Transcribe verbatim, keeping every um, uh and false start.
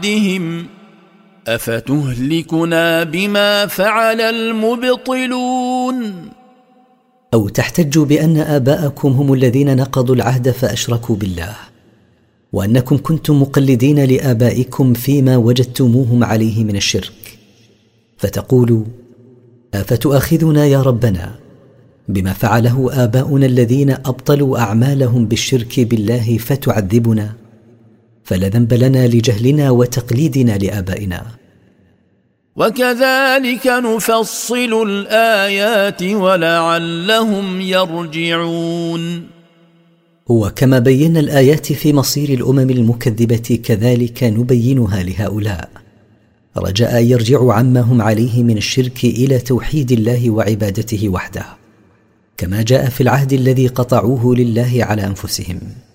عهدهم أفتهلكنا بما فعل المبطلون. أو تحتجوا بأن آباءكم هم الذين نقضوا العهد فأشركوا بالله، وأنكم كنتم مقلدين لآبائكم فيما وجدتموهم عليه من الشرك، فتقولوا أفتؤاخذنا يا ربنا بما فعله آباؤنا الذين أبطلوا أعمالهم بالشرك بالله فتعذبنا؟ فلا ذنب لنا لجهلنا وتقليدنا لآبائنا. وكذلك نفصل الآيات ولعلهم يرجعون. وكما بينا الآيات في مصير الأمم المكذبة كذلك نبينها لهؤلاء، رجاء يرجعوا عما هم عليه من الشرك إلى توحيد الله وعبادته وحده، كما جاء في العهد الذي قطعوه لله على أنفسهم.